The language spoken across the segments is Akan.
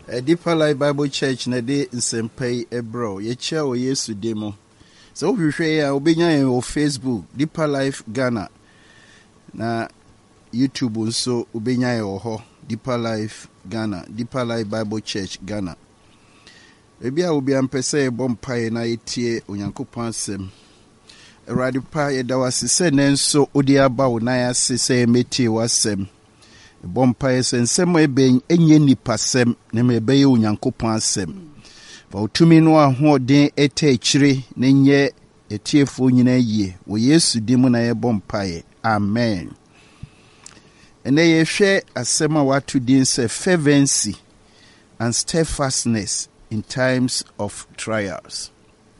Deeper Life Bible Church na de nsempei ebro ye chia o Yesu demo. So we share obenya on Facebook Deeper Life Ghana na YouTube nso obenya e ho Deeper Life Ghana, Deeper Life Bible Church Ghana. Ebi a obi ampese e bompae na etie Onyankopon asem. Erade pa ye da wasese nenso odi aba wo na ya sese metie wasem. Bompae sensem eben enye nipasem ne mebeye Onyankopon asem. Ba otumi no ahoden ete akire ne nye etiefo nyina yie wo Yesu dimu na ye bompae. Amen. Ene ye hwe asem a watu din se fervency and steadfastness in times of trials.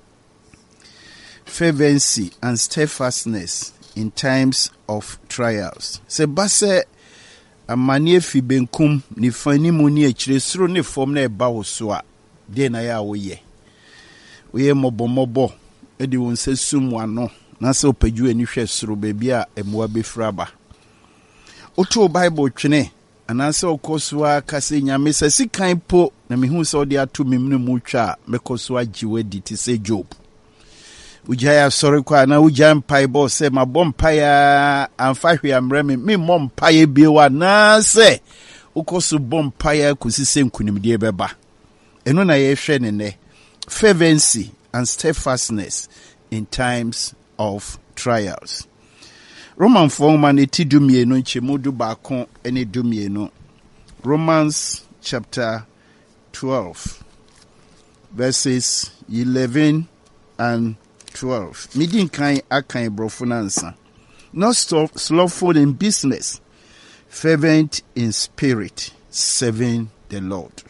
Fervency and steadfastness in times of trials. Se base amanie fi benkum ni fani mu ni akire suro ne fom na eba wo so a de na ya wo ye mobomobo edi won sesum wano na se opaju ani hwe suro bebi a emwa befraba oto Bible twene anase okoswa kase nyame se sikan po na mehu se odi ato memnu mu twa mekoswa jiwedi ti se Job ujaya sorry kwa na uja mpaibo se mabompaya amfahwe amreme me mompaye biewa na se ukosu bompaya kusise nkunimdie beba eno na ye hwe ne fervency and steadfastness in times of trials. Roman forman eti dumienu nchemudu bakon ene dumienu. Romans chapter 12 verses 11 and 12. Midin kan akan brofunansa. Not slothful in business, fervent in spirit, serving the Lord.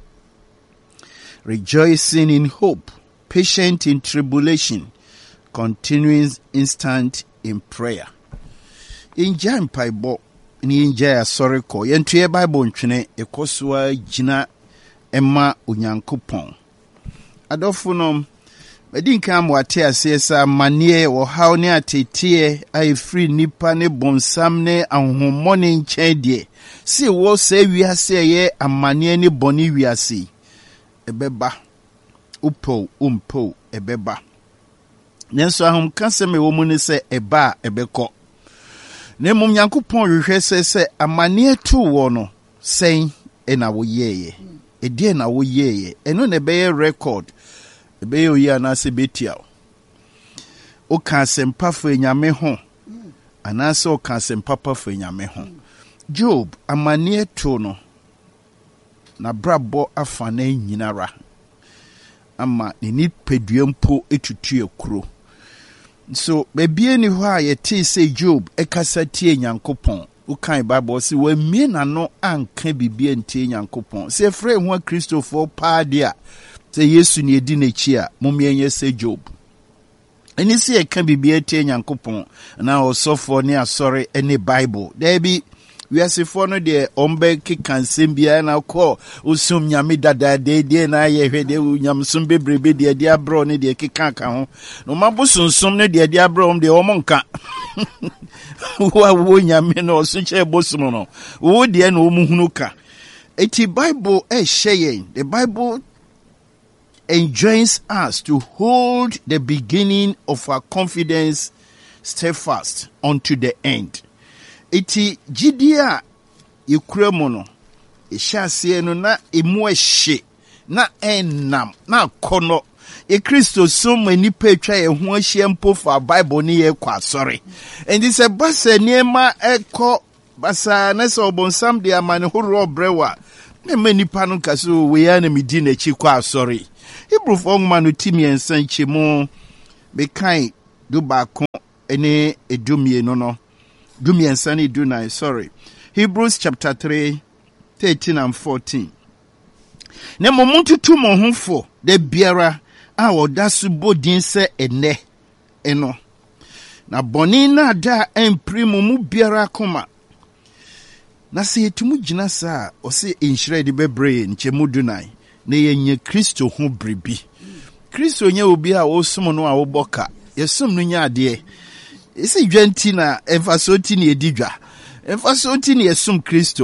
Rejoicing in hope, patient in tribulation, continuing instant in prayer. In Jan Paibo, in Jaya Soriko, Yentuye Bible ntwene ekoswa jina Emma Onyankopon. Adofunom Medinka mwate asesa manie wo haw ne atetie ai free nipa ne bonsam ne ahomone nchedie si wo se wiase ye amanie ne boni wiase ebeba upo umpo ebeba nenso ahom kaseme wo mu ne se eba ebekọ ne mum Nyankopon hwehwe se amanie tu wo no sen na wo yeye edie na wo yeye eno ne beye record ebe yo ya na se betia o kan sempa fo nyame ho anase o kan sempa pa fo nyame ho. Job amanie to no na brabo afa na nyinara ama ni peduempo etutu ekuro so bebie ni ho a yete se Job ekasa tie Nyankopon o kan Bible se wa mie na no anka bibie ntie Nyankopon se frɛ ho Christopher Padia se Yesu ni edi n'echi a mumienye se Job. Eni se e kan bibie tie Nyankopon na osofo ne asore ene Bible. There be we asefo no de ombe kekansem bia na ko osum nyame dada de na ye hwede nyamsum bebrebe de abro ne de kekaka ho. No mabosonsum ne de abro de omonka. Wo nyame no osunche bosum no. Wo de na omuhunu ka. Eti Bible e sheye. The Bible enjoins us to hold the beginning of our confidence steadfast unto the end. Iti jidia yikremo no ehase no na emu ehye na enam na kono Kristo som anipa etwa ye ho ahye mpo fa Bible ni ye kwa sorry and this basa niema ekọ basa na so obonsam de amane horo brewa na manipa no kaso we ya na medi na chi kwa sorry Hebrew for manu timi ensan chemu be kan do baako ene edumie no dumie ensan edunai sorry Hebrews chapter 3 13 and 14 ne momuntutu mo honfo de biara a wodasu bodin se ene eno na boni na da emprimo mu biara koma na se etumu gina sa o se enhire de bebre nchemu dunai na yenye Kristo ho bribi. Kristo nye obi a osum no a woboka. Yesum no nya ade. Ese dwanti na emfasoti na edidwa. Emfasoti na yesum Kristo.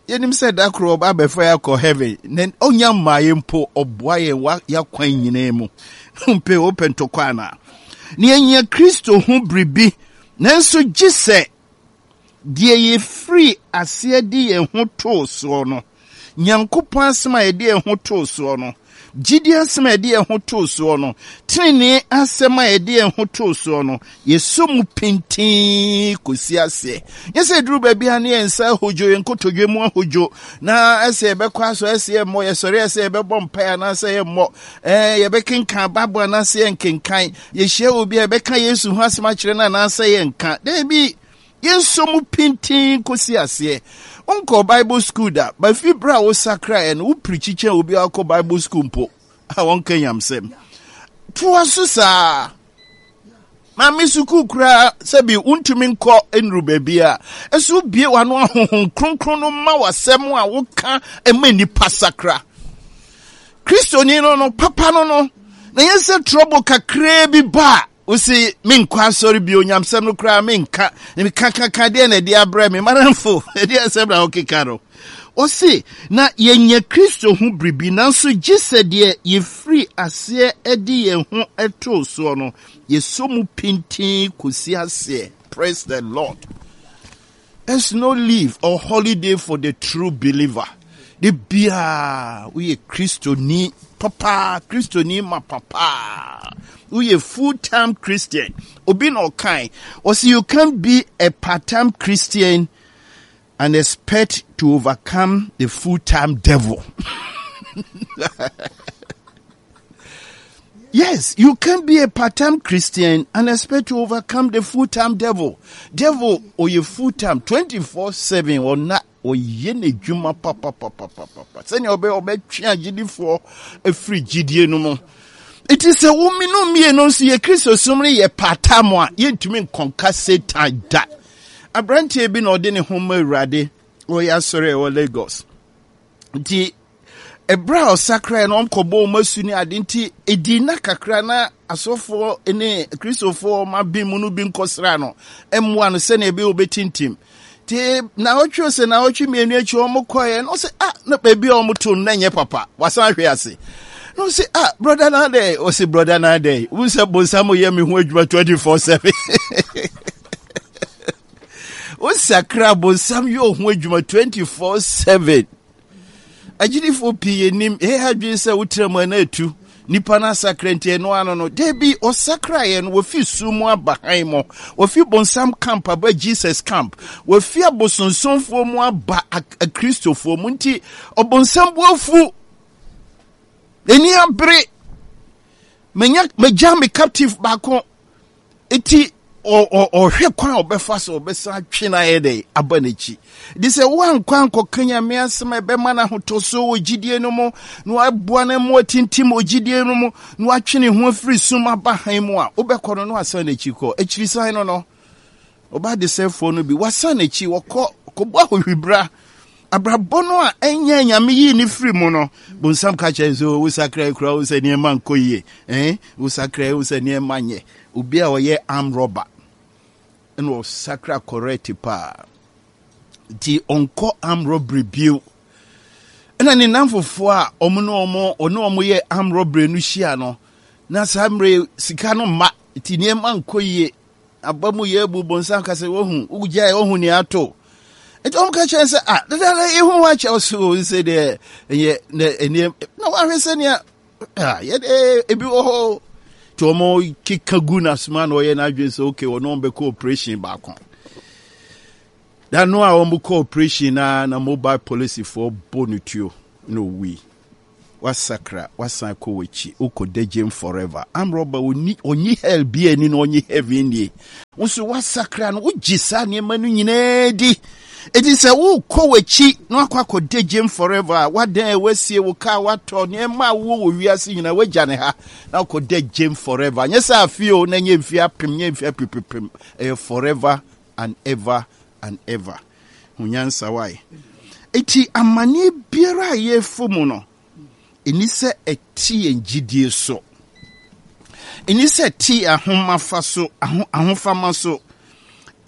yenim said that crow ba before ko heaven then onya maye mpo oboaye wa yakwan nyina mu mpe open to kwana ne anya Kristo hu bribi nanso gise die ye free ase de ye ho to so no Nyankopon asema ye de ye ho to so no Gidi asema ye de ye ho to so no Trini asema ye de ye ho to so no Yesu mu pintin kosi ase yese duru ba bia ne ensa hojo yenkotodwe mu hojo na ase be kwa so ase mo ye sori ase be bom pa na ase ye mo ye be kenkan babo na ase ye kenkan ye hye obi e be kan Yesu ho asema kire na ase ye nka de bi Yesu mu pintin kosi ase Unko Bible school da ba fi bra wo sakra en wo preachiche obi akọ Bible school mpo a won kanyam sem to asusa Mami suku kura sebi untumi nkọ enru bebia esu bie wano ahohon kronkron no ma wasem a woka emani pasakra Kristo ni no papa no na yese trouble kakra bi ba Usi minkwa sorry bi onyamsem no kra minka ne kaka de na de abra me maramfo de asem na okikaro Osi na yenye Kristo hu bribi nanso gise de ye free ase edi ye hu eto so no Yesu mu pintin kosi ase. Praise the Lord. There's no leave or holiday for the true believer. The bia we Kristo ni papa Kristo ni ma papa we a full-time Christian obi no kind or see you can't be a part-time Christian and expect to overcome the full-time devil. Yes, you can be a part-time Christian and expect to overcome the full-time devil. Devil or you full-time 24/7 or not or yene juma papa. Send your obe change for a free GDA no more. It is a woman no me no see a Christo somebody ye part-time one ye to me conquer Satan that. A branch be no deni home rade or ya sorry or Lagos. The Ebra sakra no mkobo masuni adinti edina kakra na asofo ene Christopher mabimu no bi nkosra no M1 se na ebe obetintim ti na otwo se na otwi mienu achi omokoye no se na baby omoto na nye papa wasan hwe ase no se brother na dey o se brother na dey wo se bonsamo ye me ho adwuma 24/7 o sakra bonsam yo ho adwuma 24/7 Ajidi for nim hadwin se wutremu na atu nipa na sakrente no ano no debi o sakra ye no wofi sumu abahan mo wofi bonsam camp aba Jesus camp wofi abosonsonfo mu aba a Christopher mu nti obonsam boafu eni abre menya me captive bako eti o hwe kwan obefa so obesa twena yede abanichi di se wan kwan kokanya me asema be mana hotoso ogidie no mo no aboa na mo tintim ogidie no mo no atwene ho afiri suma bahan mu a obekono no asa na chi ko akiri san no oba de sefo no bi wasa na chi wokọ kobwa hwibra abrabono a enya nyame yi ni free mu no bonsam ka chenzo wo sakra kura wo se niema nkoyie wo sakra wo se niema nye obi a oye arm robber no sakra correct pa di onko arm robbery bill ena ni namfofo a omo ye arm robbery no hia no na samre sika no ma ti niema nkoyie abamu ye bu bonsam ka se wo hu ugya wo hu ni ato it on catch and say that you watch also say there no I say ya ebi oh to mo kikaguna man or na dwen say okay or no be cooperation back on that no I want cooperation na mobile policy for bonituo no we was sakra was sanko wechi ukodejem forever am robber onyi hell be ani no onyi heaven ni wonso was sakra no ugisa ne manu nyina di. It is a woo kowechi no akwa dejem forever. What day we see wo ka wato ne ma wo wiase nyina wagane ha na ko dejem forever. Nyesa afio na nye mfia pim forever and ever and ever. Hunyansa wai. Eti amani biara ye fomu no. Enise eti enjidie so. Enise eti ahomafa so ahofama so.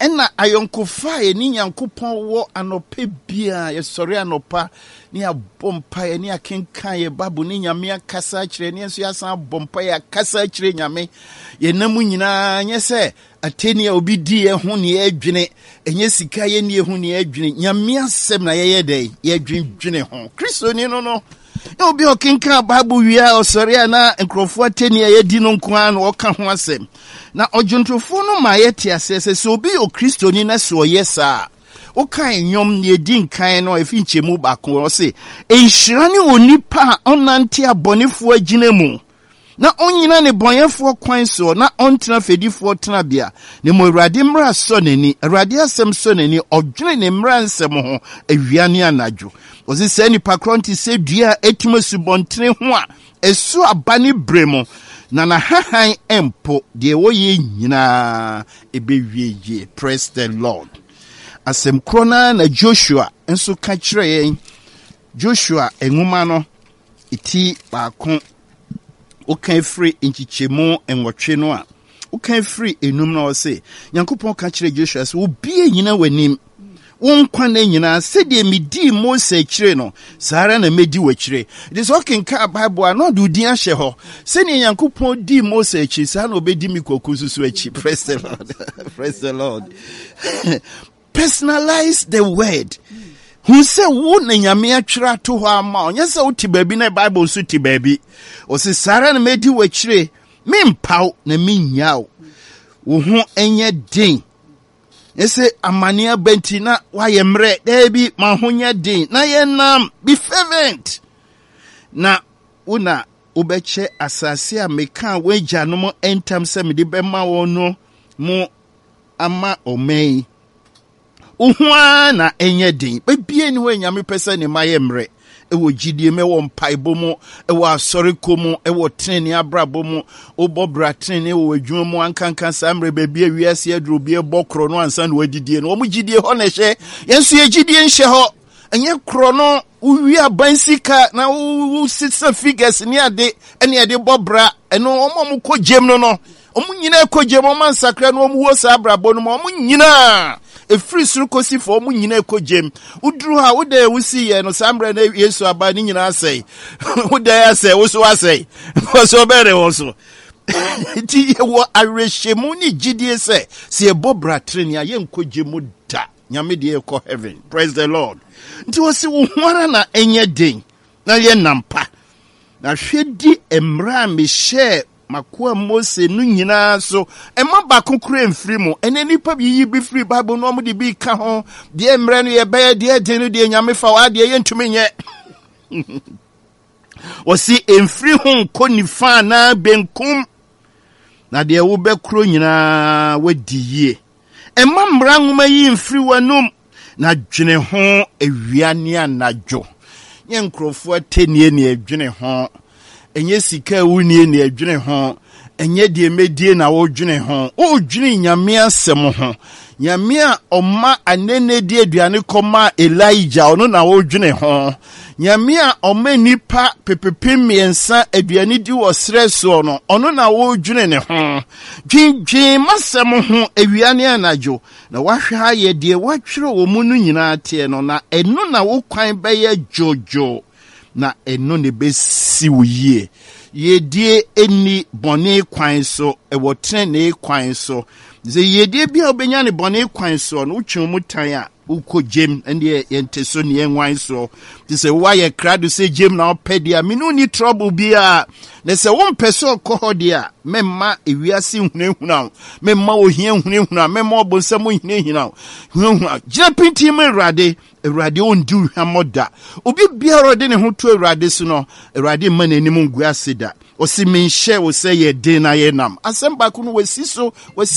Ena ayonkofa ni nyankopɔn wo anope bia ye sori anopa ni abompa ye ni akenkan ye babu ni nyame akasa kire ni enso yasan bompa ye akasa kire nyame ye namu nyina nye se ateni obi di ye ho ne adwene enye sika ye ne ho ne adwene nyame asem na ye dey ye dwendwene ho Kristo ni no obi okenka babu wia osori ana nkrofo ateni ye di no nko an wo ka ho asem na ojuntofo no ma ye ti asese so obi o Kristo ni na so yesa o kan nyom ne di nkan no efi nchemu ba ko se enhyira ne onipa onante abonefo agina mu na onyina ne bonyefo kwan so na ontena fedifo tena bia ne mo Awurade mra so nani Awurade asem so nani odwene ne mra nsem ho awiane anadwo o se se nipa kronti se dua etuma subontere ho a esu abane bremo na hahan empo de wo ye nyina ebewieye. Praise the Lord. Asem krona na Joshua enso ka kire yen Joshua enwuma no iti baako o kan free nchichemu enwotwe no a o kan free enum na o se Nyankopɔn ka kire Joshua se obi nyina wanim wonkwa na nyina se de medi Mose kire no sara na medi wakire this walking ka Bible no do din ahye ho se ne Nyankopɔn di Mose kire sa na obedi mikoku susu achi. Praise the Lord. Praise the Lord. Personalize the word. Who say wo na nyame atwira to ho ama onye se uti baabi na Bible so ti baabi o se sara na medi wakire mempaw na menyaw wo ho enye din ese amania benti na waye mre debi mahonya din na yenam be fervent na una obeche asase a meka wagya no mo entam se me de bema wo no mo ama omei uhua na enye din bebie ni ho nyame pese ne maye mre ewo gidie me wo mpaibo mu ewo asori komu ewo treni abrabo mu obobra treni wo adwuma mu ankankan samre bebie wiase aduro bie bokro no ansa na wadidie no wo gidie ho na hye yenso ye gidie nhye ho enye kro no uwi abansika na wo sitsa figures ni ade ene ade bobra eno omo ko jem no omu nyina ko jem o man sakra no omu wo sa abrabo no omu nyina free surukosi for mu nyina ekojem uduru ha wo da wusi ye no sambre na Yesu aba ni nyina asai wo da asai wo so asai so bere wo so ti wo arehemu ni gidie se e bobra treni aye nkojemu da nyame de ekọ heaven. Praise the Lord. Nti wo se wo hwara na enye den na ye nampa na hwedi emra me share makoa Mose no nyina so ema ba kokure mfiri mu ene nipa bi yi bi free Bible no mo de bi ka ho de emre no ye be de den no de nyame fa wa de ye ntumi nye o si emfiri ho ko nifa na benkum na de wo be kro nyina wadi yie ema mra nwoma yi mfiri wanum na dwene ho ewiane anadwo nye nkrofo atenie ne adwene ho enye sika wunie ne adwene ho enye de medie na wo dwene ho o dwene nyame asem ho nyame a oma anene de aduane koma Elijah ono na wo dwene ho nyame a oma nipa pepepem miensa aduane di wo sreso no ono na wo dwene ne ho dwendwen masem ho awiane anadwo na wahwa ye de watwere wo mu no nyina te no na eno na wo kwan be ye jojo na eno ne besi wuye yedie eni bone kwan so ewo trene kwan so ze yedie bia obenya ne bone kwan so no utwe mu tan a ukojem ende yente so ne enwan so ti se wa ye krado se jem na opedia me no ni trouble bia na se wo mpeso kohodia memma ewiase hunehuna memma ohia hunehuna memma obonsam hunehina hunehuna jepinti me Awurade ondi hwamoda obi biara de ne ho to Awurade so no Awurade ma nanim ngu aseda o si menhye wo se ye den na ye nam asemba ku no wasiso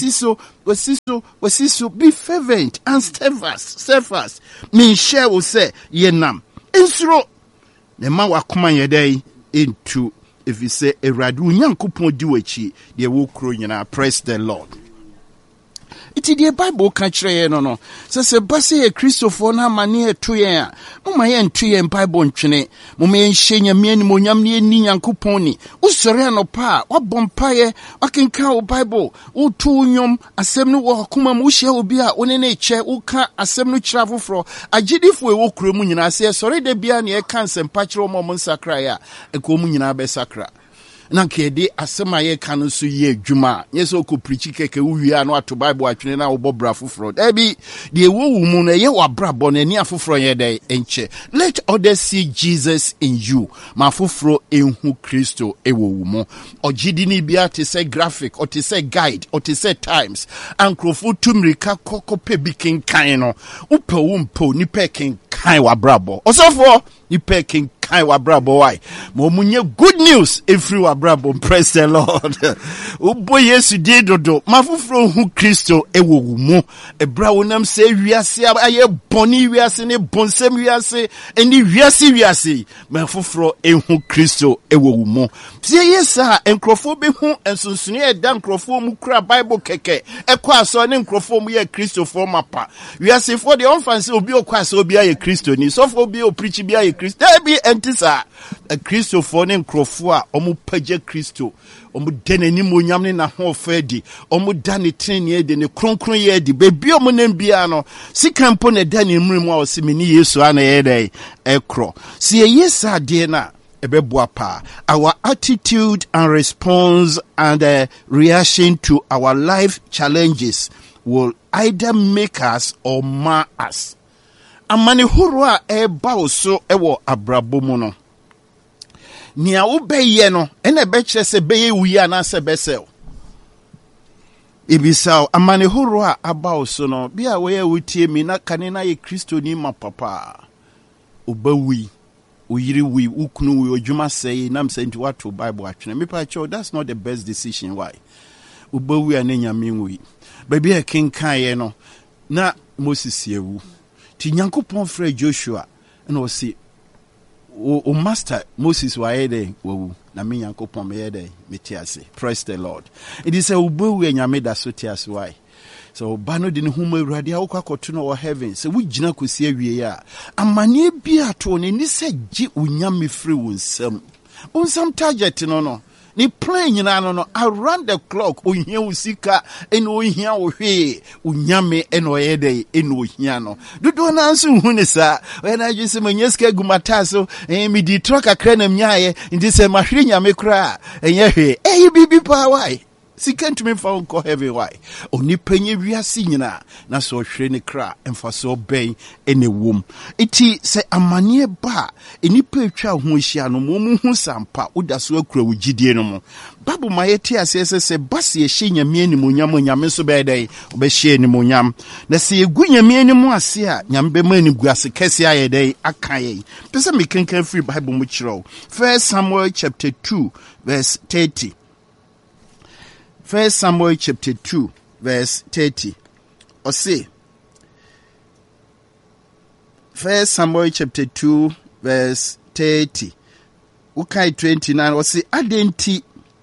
be fervent and steadfast menhye wo se ye nam ensuro ne ma wakoma ye dai into if you say Awurade Onyankopɔn di wachi de wo kro nyina. Praise the Lord. Iti the Bible catch no. Se basi Christopher na mani to ye. Mama ye ntu ye Bible ntwene. Mama ye nhye me ni monyam ne ni Nyankopon ni. Usore anopa, wabompa ye, wakenka o Bible, utu nyom, asem no wo akoma mu hye obi a one na eche, uka asem no kira foforo. Agidifo e wo kuro mu nyina se sore de bia na ye kan sempa kire o mo nsakra ya. Eko mu nyina be sakra. Na kede asema ye kanu so ye adwuma yeso ko preach keke wuwia no ato Bible atwene na wo bobra foforo ebi de wo mu na ye wabra bo na ni afoforo ye dey enche. Let others see Jesus in you. Ma foforo enhu Kristo ewo mu ogidi ni bia te say graphic or te say guide or te say times ankrofo tumrika kokope bikin kan no upe wo mpo ni pekin kan wabrabo osofo ni pekin kai wabrabo why mo munye good news every wabrabo. Praise the Lord. Ubo Yesu di dodo mafufro hu Kristo ewo mu ebra wonam se wiase aye boni wiase ne bonsem wiase eni wiase mafufro ehu Kristo ewo mu tie yesa enkrofo be hu ensunsune e da enkrofo mu kura Bible keke ekwa so ne enkrofo mu ye Kristo for mapa wiase for the onfanse obi okwa so obi aye Kristo ni so for obi o preach bi aye Kristo be entisa a Kristo for ne enkrofo a omu page Kristo omu denani monyam ne na ho fadi omu dane trenie de ne kronkron ye di bebi omu nem bia no sikampo ne dane mrimu a osimini Yesu ana ye dai ekro si yesa de na ebeboa pa. Our attitude and response and reaction to our life challenges will either make us or mar us. Amani huru a eba oso ewo abrabo mu no nia wo beye no ene be kire se beye wuya na se besel ibisao amani huru a aba oso no bia we wutie mi na kane na ye Kristo ni ma papa obawi uyiri wi ukunu wi odwuma sei nam se nti wato Bible atwene me pa cho that's not the best decision. Why obawi anenya menwi baby e kenkan ye no na Moses yewu ti Nyankopon frɛ Joshua na o si o master Moses wa yede wo na me Nyankopon me yede metiase. Praise the Lord. It is a obawi anyame da so tiase. Why so bano de ne huma awurade a wokwa koto no heaven se wugina kosi awie ya amane bia to ne ni se gi unyame free wonsam onsam target no ni plan nyina no around the clock ohia usika eno ohia ohwe unyame eno yede eno ohia no dodo na nso hu ne sa we na dwese manyeska gumataso mi di troka kra na mnyaye ndi se mahwe nyame kra enye hwe bibi pa why sika ntumi fa nko heavy why oni panye wiase nyina na so hwere ne kra emfa so ben ene wom iti se amane ba enipa etwa ho hia no mo hu sampa oda so akura wugidie no mo babu mayeti asese se base ye hye nyame animu nyame so be dai obe hye animu nyam na se egu nyame animu ase a nyame be mani guase kese aye dai aka ye pese me kenkan free Bible mu kiro 1 Samuel chapter 2 verse 30. 1 Samuel chapter 2 verse 30. Or say 1 Samuel chapter 2 verse 30. Ukai 29 or say adenti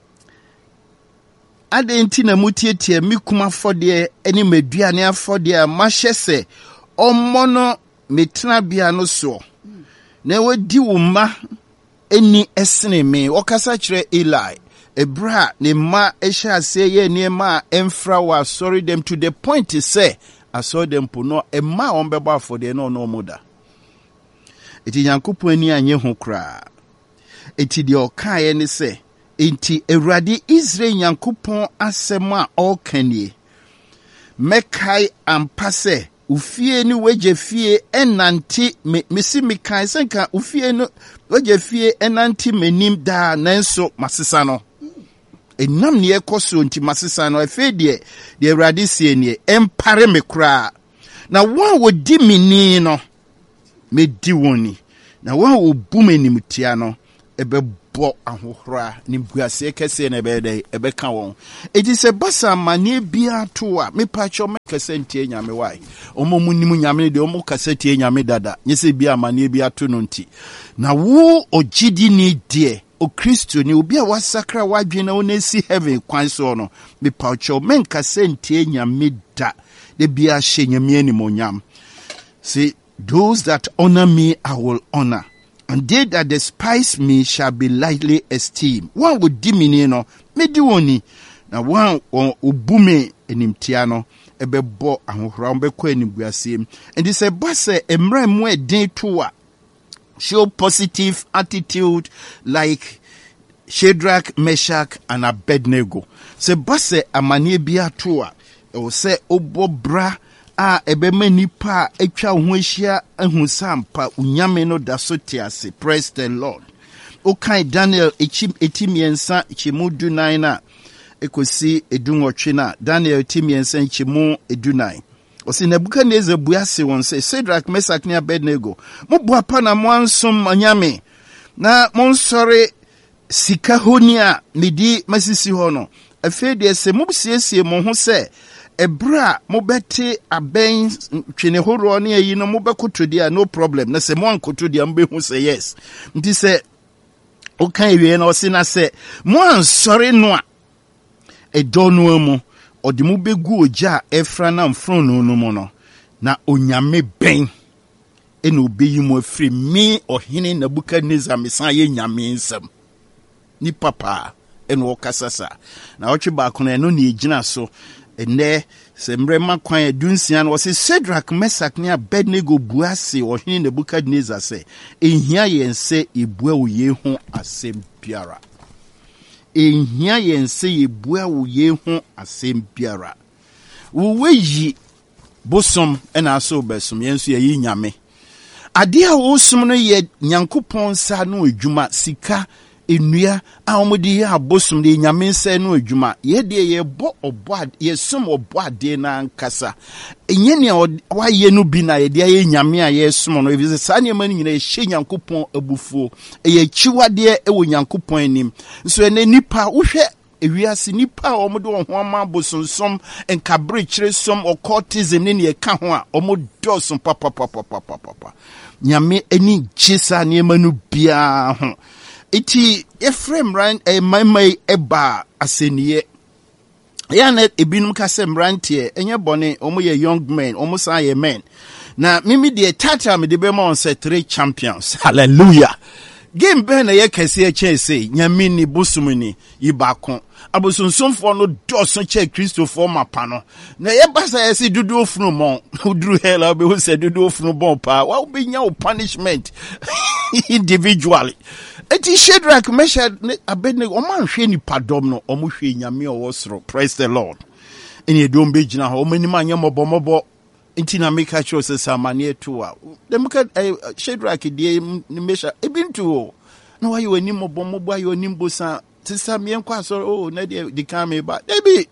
na mutietie mikuma fode eni meduane afode a mahye omono metena bia no so na wadi wo ma eni esene me okasa kire Eli Ebra ne ma esha se ye ne ma emfra wa sorry them to the point to say I saw them puno e ma ombeba for the no moda. Eti Nyankopon ani anye ho kra. Eti de okaye ne se enti Ewurade Israel Nyankopon asema okanie. Mekai ampase ufie ni weje fie enanti mesi mekai senka ufie no weje fie enanti menim da nanso masesa no. Enam ne ekoso nti masesa no afedie de Ewurade sie ne empare me kra na wan wodi mini no medi woni na wan obu manim tia no ebebo ahohora ni buase kese na ebede ebeka won eti se basa mane bia to a me pacho me kese ntie nyame wai omomu nim nyame de omo kese tie nyame dada nyese bia mane bia to no nti na wo ogidi ni de o Kristo ni obi a wasakra wadwe na onesi heaven kwan so no me pacho men kase ntie nyame da de bia hye nyame animonyam. Say, those that honor me I will honor, and they that despise me shall be lightly esteemed. One would dimini no me di woni na one obume enimtiano ebebo ahohora ombekọ enimguasem. And this say emra mu eden to a show positive attitude like Shadrach, Meshach, and Abednego. Se base amanie bia to a o se obobra a ebeme nipa etwa ho ahia ahu sampa unyame no da so tiase. Praise the Lord. Okay, Daniel etimiensa chimu dunai na ekosi edunwotwe na Daniel etimiensa chimu edunai. Osi Nebukadnezar buase won se Shadrach, Meshach ne Abednego mo boapa na mo ansom anyame na mo nsore sika honi a medi masisi ho no afi de se mo siesie mo ho se ebra mo bete aben twene horo ne ayi no mo bekoto dia no problem na se mo ankoto dia mo behu se yes nti se o kan ewie na o se na se mo ansore no a edono mu odi mo begu oja efra na mfrono no mo no na onyame ben ena obeyi mo afri me ohene Nebukadnezar mesan ye nyame nsam ni papa ena okasasa na otwe ba kono eno ne egina so ene semrema kwan edunsia no se Shadrach, Meshach ne Abednego buase ohene Nebukadnezar se ehia yense ebua oye ho asem biara. Ehia yense ebua oye ho asem biara. Wo weyi bosom ena so besom yenso ye nyame. Ade a wo som no ye Nyankopɔn sa no adwuma sika enua a omodi ya abosom de nyame nsa no adwuma ye de ye bo obo ye som obo ade na ankasa enye ne waye no bi na ye de ye nyame a ye som no ebi sa ne mani nyina ye hye Nyankopɔn abufuo ye chiwade e wo Nyankopɔn anim so ene nipa wo hwɛ ewiase nipa a omode wo ho ama bosonsom enkabre kire som occultism ne ye ka ho a omodo som papa nyame eni chisa ne manu bia ho. Iti Ephraim ran my eba aseniye. Yanet ebinum kasem rantie enye bone omo ye young men omo sa ye men. Na mimi de tata me de be mo se 3 champions. Hallelujah. Game ben na ye kese chese nyame ni bosumuni yibakon. Abosonsomfo no doso che Christopher mapano. Na ye basa ye se dudu ofunu mon. Udru hela be who se dudu ofunu bon pa. Wa be nya punishment individually. Eti Shadrach, Meshach, Abednego, oman hwe ni padom no, omo hwe nyame owosro. Praise the Lord. Eni edom be gina ho, omo ni manye mobo. Enti na make sure se samane to a. Dem ka Shadrach die ni Meshach ebintu o. No why you ani mobo ayo ani mbosa. Tisa me nkwa so oh na de kan me ba. Debi.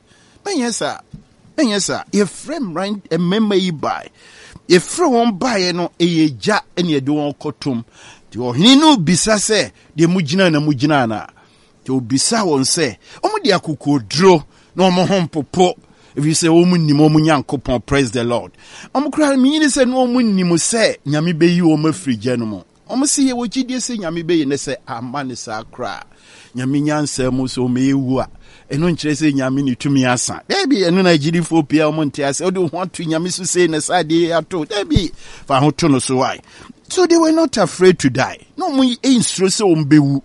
Menyesa. Ephraim ran emema yi bai. Ephraim won bai no eyeja eni ede won kotom. Ti ohini no bisa se de mugina na ti obisa won se omo de akokodro na omo hompopo if you say omo nimo omo Nyankopon. Praise the Lord. Omo kra mi ni se no omo nimo se nyame beyi omo afrigye no mo omo se ye wogidie se nyame beyi ne se amane sa kra nyame nyansa mu so mewu a eno nkire se nyame ni tumi asa debi eno na gidifo pia omo ntia se odi ho to nyame so se ne sa de ato debi fa ho to no so why. So they were not afraid to die. No mu instro se ombewu.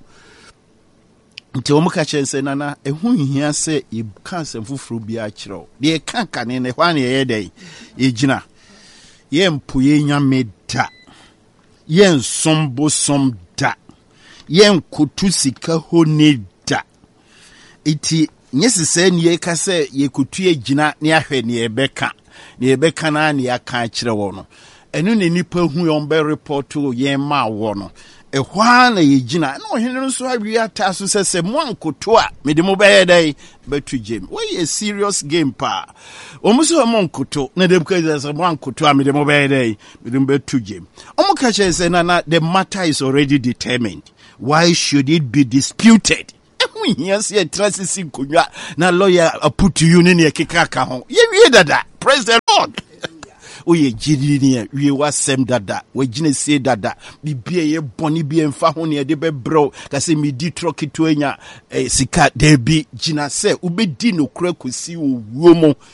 Nti omo ka chense nana ehu hia se e cancer fufuru bia kiro. De kanka ne hwan ye dey. E gina. Ye mpoye nyame da. Ye nsombo som da. Ye nkotu sika honi da. Iti nyesese ne ye ka se ye kotu ye gina ne ahwe ne ebeka. Ne ebeka na ne aka kire wo no. Enu ne nipa hu yombe reporto ye ma wo no ehwa na ye gina na ohene no so awi ata so sese mo ankoto a me de mo be dey betu game we a serious game pa omuso mo ankoto na de because mo ankoto a me de mo be dey me de betu game omo ka che say na the matter is already determined. Why should it be disputed? Yes, ye trasisi kunwa na lawyer put you in ye kikaka ho ye dada. Praise the Lord. Oye jiri ni we wasem dada we gine se dada bibie ye boni bi emfa ho ne de be bro ka se mi di troki to enya sika debi gina se ubedi no kura kosi owuo mo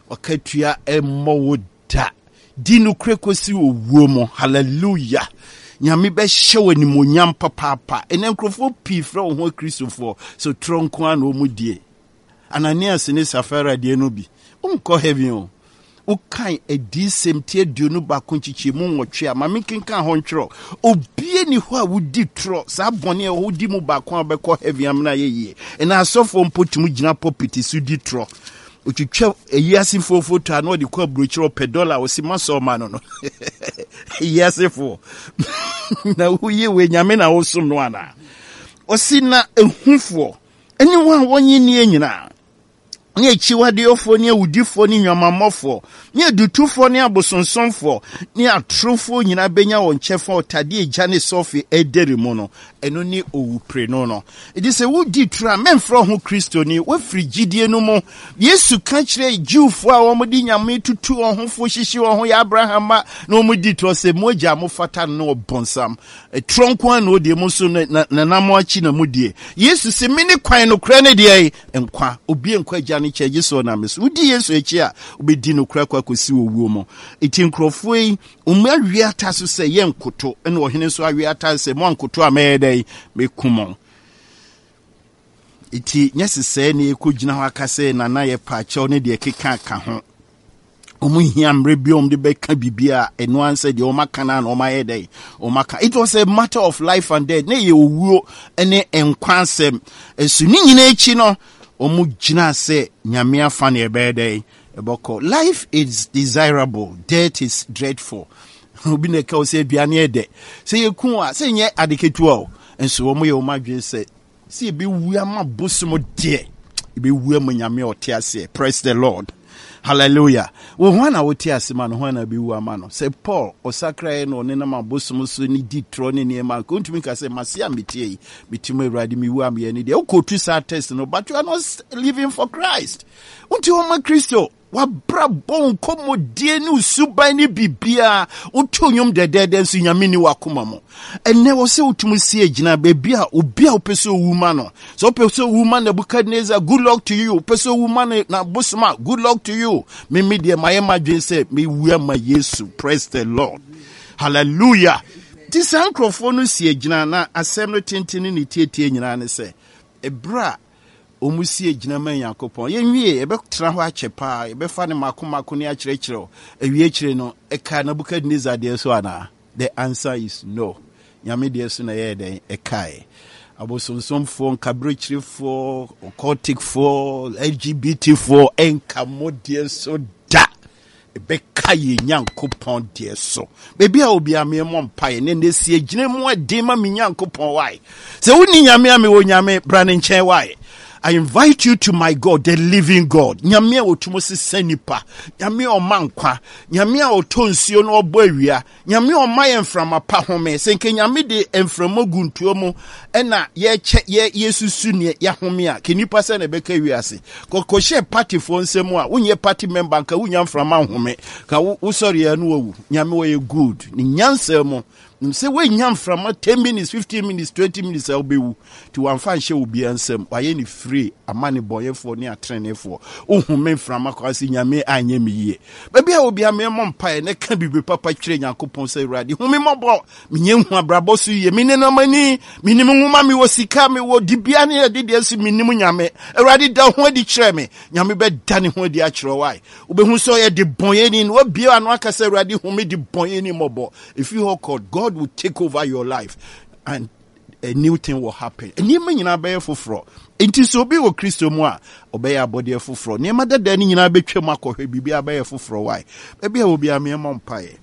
Okatua emo da. Di nukre kosi owuo mo. Hallelujah. Nyame be hye ni monyam papa. Ene nkrofo pi fra wo ho Kristofo. So tronko an omu die. Ananias ne Safira die no bi. Umko heaven o. Ukai edi semtie duonu ba konchichi mu nwotwe a mame kenkan ho ntwero obie ni ho a wudi tro sa bone e ho di mu ba kon abekọ heaven amna yeye ena asofo mpotimu gina popiti su di tro otwitwa eyiase fofoto a no de kwa brochiro $1 osima so ma no eyiase fo na huye we nyame na wosum no ana osina ehufo eni wa wonyi ni enyina ni echiwadeofo ni ewudifo ni nwamamofo ni edutufo ni abosonsonfo ni atrofo nyina benya won chefo otade eja ne sofi edere mu no eno ni owupre no no edi se wudi tra memfro ho Kristo ni wafri gidie no mu Yesu ka kire Jewfo a womdi nyame tutu ohofo hihyi ho ya Abraham na womdi to se moja mo fata no bonsam tronko an odie mu so na namo achi na mudie Yesu se mini kwan no kra ne de enkwa obi enkwa gya ne kye so na meso wudi Yesu echi a obedi no kra kwa kosi owuo mo eti nkrofo yi umwe ata so se ye nkoto ene ohene so awi ata se mo nkoto a mede mekumo iti nyesese ne ekogina ho akase na na ye pa che ne de keka ka ho omu hiamre biom de beka bibia eno anse de omaka na na omayede omaka it was a matter of life and death ne ye owuo ene enkwansem esu ni nyina echi no omu gina se nyame afa ne ebede eboko life is desirable, death is dreadful. Obi ne ka o se aduane ede se ye ku a se nye adeketu o enso omu ye o madwe se si be wu ama bosom de be wu am nyame ote ase. Praise the Lord. Hallelujah. Wo hwana wote ase ma no hwana be wu ama no se Paul osakra no ne na ma bosom so ni di tro ne ne ma ko ntumi ka se masia metie mitimo awurade mi wu am ye ne de o ko tu sa test no but you are not living for Christ. Unti o ma Kristo wa bra bon komo die ni usuban ni bibia utonyum dedede nsu nyame ni wakoma mo enne wo se utumu si agina bebia obi a opeso wuma no so opeso wuma na Nebukadnezar good luck to you opeso wuma na Bosma good luck to you me de maye madwen se me wua ma Yesu. Praise the Lord. Hallelujah. This ankrofo no si agina na asem no tentini ni tietie nyina ne se ebra omusie gina man Yakopon yenwie ebe tra ho achepa ebe fa ne makomako ne akyerechero ewie kire no eka Nebukadnezar de so ana. The answer is no. Nyame de so na ye den ekai abosonsomfo nkabrechirefo occultic-fo LGBT-fo enkamode so da ebe kai Nyankopon de so bebi a obi amemo mpae ne nesie gina mu ade ma Nyankopon why se woni nyame ame wo nyame bra ne nchen why I invite you to my God, the living God. Nyame otumo se senipa. Nyame o mankwa. Nyame otonsio no oboawia. Nyame o maye mframa pa home. Senke nyame de mframa guntuo mu ena ye susu ne ya home a. Kenipa se na beka wiase. Ko she party fo nsemu a wonye party member nka wonya mframa home. Ka wo sorry ya no wu. Nyame wo ye good. Ni nyansem say we nyam from 10 minutes, 15 minutes, 20 minutes I'll be to one fan show be ansem. Why any free a money boy for near train for. Oh, men from a crossing yame and ye. Baby, I will be a mere mom pie and can be papa train and coupon say ready. Whom me more me brabosu ye meaning no money. Minimum mammy was sikame wo dibiani did yes minimum yame. Already down when the treme. Yame bed done when the actual why. Ube who saw ye the boy in what beer and waka say ready who made the boy any more. If you are called God will take over your life and a new thing will happen. And you mean you be for it is so be o Christo moi obey a body for near mother then you know be mako be a bear for why maybe I will be a mere mumpire.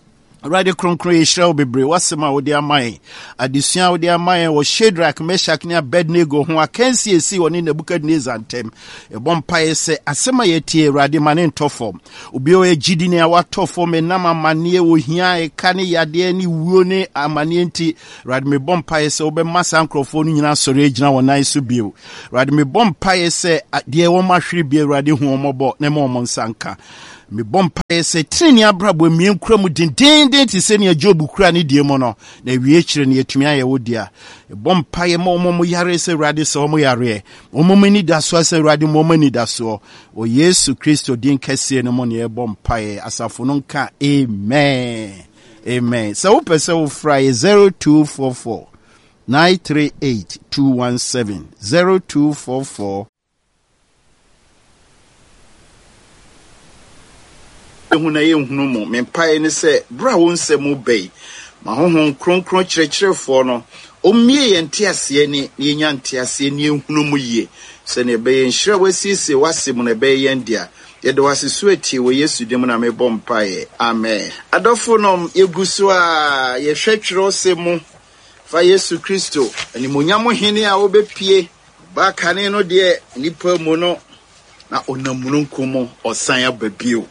Radio Croncre shall be brave. What's my with their mind? Addition with their mind was Shadrach, Meshach, near Abednego, who I can see one in the Nebukadnezar and tem. A bumpire say, Asema yeti, Radiman in Tofom. Ubio a Gidine, what Tofom, and Nama Mania, wo here, a canny yadeni, wone, a manienti, Radme bumpire say, Obe Massa Ancrophone, in answer, Regina, or nice to be. Radme bumpire say, Dear Oma Shri be ready, who mobo, Nemo Monsanka. me bompa se treni abrabo mien kura mu dindindin ti se ne Job kura ne die mo no na wie kire ne atumi aye wodia e bompa ye mo yare se Awurade se mo yare mo ni da so se Awurade mo ni da so o Yesu Kristo din kese ne mo ne e bompa ye asafo no nka amen so wo pese wo fry 0244 938 217 0244 ehuna ye hunu mo mempae ne se bra wo nsemu bei ma honhon kronkron kyerɛkyerɛfo no omie ye ntiase ni yenya ntiase ni ehunu mu yie se ne be nhyira wasisi wasem ne be ye ndia ye de wasesu ati wo Yesu dem na me bompae amen adofo nom yeguso a ye hwetwere osemu fa Yesu Kristo ani monyamo hene a obepie ba kane no de nipa mu no na onamununkumo osan ababio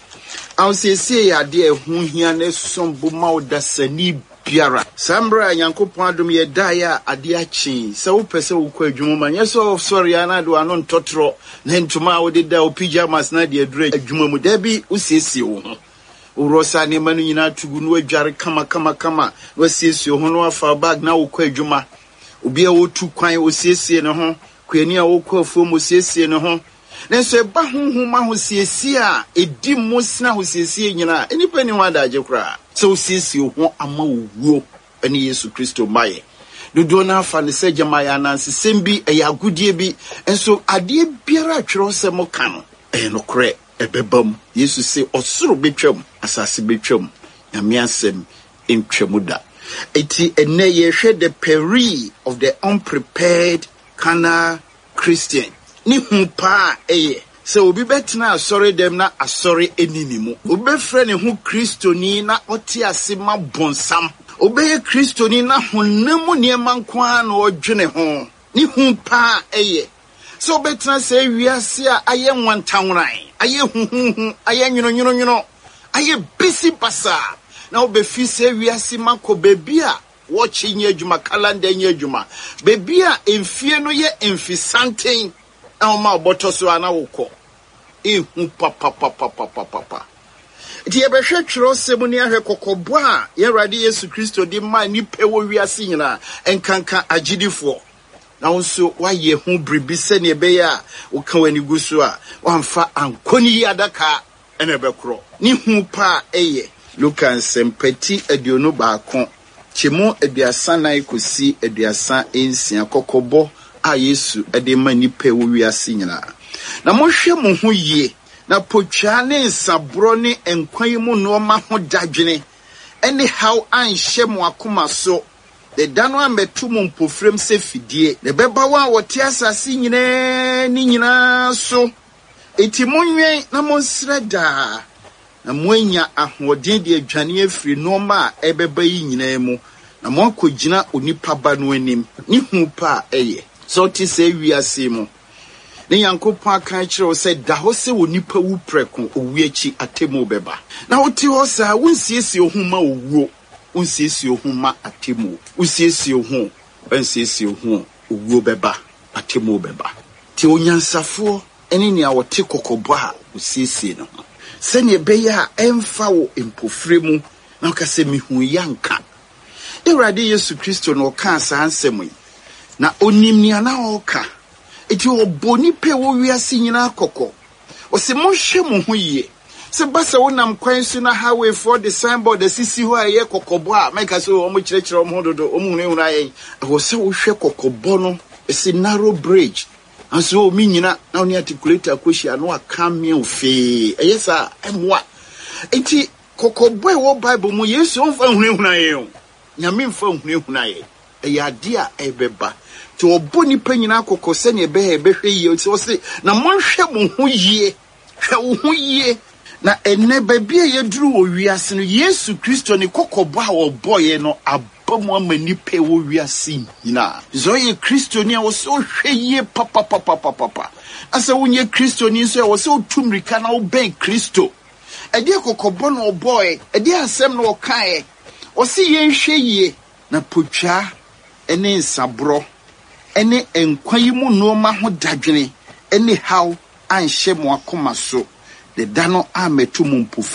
Ansese ya de hu hia ne sombo ma odasani biara sambra Nyankopon adom ye daya ade achi se wo pese wo kwa adwuma ma nye so sorry ana do ano ntotro na ntuma wo de da o pyjamas na de adura adwuma mu da bi usiesie wo ho urosa ne manu nyina tugu no adware kama wasiesie ho no afa bag na wo kwa adwuma obi a wo tu kwan osiesie ne ho kwani a wo kwa afom osiesie ne ho Nenso eba honhoma ho siesie a edi mosina ho siesie nyina enipa ni wada agekura so siesie ho ama owuo eni Yesu Kristo maye dodo na afa ne se jamaya nanse sembi eyagudie bi enso ade biara atwero se mo kan enokre ebebam Yesu se osoro betwam asase betwam nyame asem entwamuda eti ene ye hwe the peril of the unprepared carnal Christian ni humpa se obi betina asori dem na asori eninimu obi befre ne hu Kristoni na oti ase ma bonsam obi ye Kristoni na honemu niema nkwa na odwene ho ni humpa so betina se wiase a aye nwantanwran aye huhuhu aye nyono aye bisi basa na obefi se wiase mako bebi a watching adwuma calendar adwuma bebi a emfie no ye emfisanten ma boto so ana wokọ ehu papa ti e be hwetwero semu ni ahwe kokobo a ye Awurade Yesu Kristo di ma ni pewo wiase nyina enkanka agidifo na wonso waye hu bribi se ne be ya woka wani gusu a wamfa ankoni adaka ene be kro ni hu pa Luka nsempati aduonu baako chemo aduasa nan kosi aduasa ensia kokobo a Yesu ede mani pe wo wiase nyina na mohwe mo ho yie na potwa ne nsabro ne enkwan mu no ma ho dadwene ene how anhye mo akoma so de dano ametu mo mpofrem se fidie de beba wa wote asase nyina ni nyina so eti monwen na monsreda na moanya ahoden de adwane afiri no ma ebeba yi nyina mu na mo akogina onipa ba no anim ni hu pa so ti se wiase mu ne Nyankopon aka kire se da ho se wonipa wu preko owiachi atemu beba na woti ho sa wonsiesie ohuma owuo wonsiesie ohuma atemu wonsiesie ohu wonsiesie ohu owuo beba atemu beba ti onyansafo ene ne a wote kokobo a wonsiesie no se ne beya emfa wo empofremu na ka se mihu yanka Awurade Yesu Kristo no ka sa ansemu na onimnia na oka eti oboni pe wo wiase nyina akoko o se monhwe mo ho yie se basa wonam kwan su na highway for the signboard the sisi ho aye kokobo a make so o mo kirekire o mo dodo o mu hunu aye wo se wo hwe kokobo no esi narrow bridge anso o mi nyina na oni articulator akohia no aka me ofe eyesa emwa eti kokobo e wo Bible mu Yesu on fa hunu aye o nyame mfa hunu aye eyade a ebeba ti oboni panyina akoko se ne behwe yie ti o se na monhwe mo ho yie hwe wo ho yie na enne babi a yeduru wo wiase no Yesu Kristo ne kokobo a oboye no abamu amani pe wo wiase nyina zo ye Kristo ni a wo se hwe yie papa asa wonye Kristo ni so wo se otumrika na wo ben Kristo ede kokobo no oboye ede asem no okae o se ye hwe yie na potwa ene nsabro ene enkwan mu no ma ho dadwene ene how anhye mo akoma so the dano a metu mu